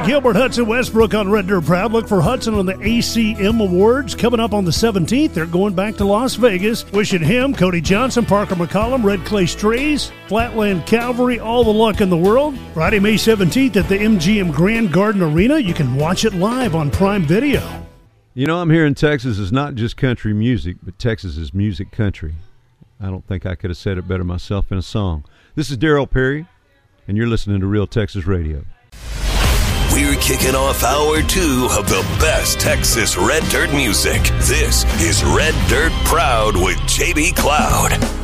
Gilbert, Hudson Westbrook on Red Dirt Proud. Look for Hudson on the ACM Awards coming up on the 17th. They're going back to Las Vegas. Wishing him, Cody Johnson, Parker McCollum, Red Clay Strays, Flatland Cavalry, all the luck in the world. Friday, May 17th at the MGM Grand Garden Arena. You can watch it live on Prime Video. You know, I'm hearing Texas is not just country music, but Texas is music country. I don't think I could have said it better myself in a song. This is Darryl Perry, and you're listening to Real Texas Radio. We're kicking off hour 2 of the best Texas Red Dirt music. This is Red Dirt Proud with JB Cloud.